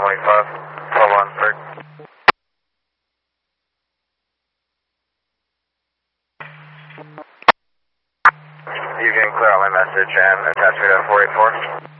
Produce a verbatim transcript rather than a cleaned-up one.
twenty-five, twelve on third. You can clear out my message and attach me to four eight four.